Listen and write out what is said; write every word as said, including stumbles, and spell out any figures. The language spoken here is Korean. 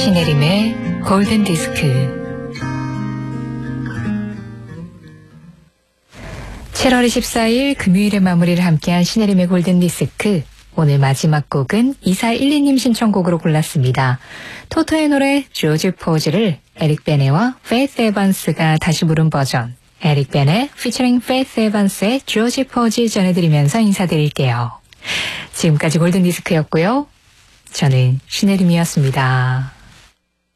신혜림의 골든디스크. 칠월 이십사일 금요일에 마무리를 함께한 신혜림의 골든디스크. 오늘 마지막 곡은 이사일이님 신청곡으로 골랐습니다. 토토의 노래 조지 포즈를 에릭 베네와 페이스 에반스가 다시 부른 버전, 에릭 베네 피처링 페이스 에반스의 조지 포즈 전해드리면서 인사드릴게요. 지금까지 골든디스크였고요. 저는 신혜림이었습니다.